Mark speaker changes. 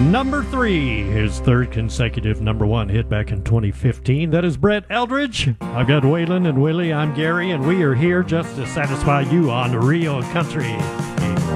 Speaker 1: Number 3, his third consecutive number 1 hit back in 2015. That is Brett Eldredge. I've got Waylon and Willie. I'm Gary, and we are here just to satisfy you on Rio Country.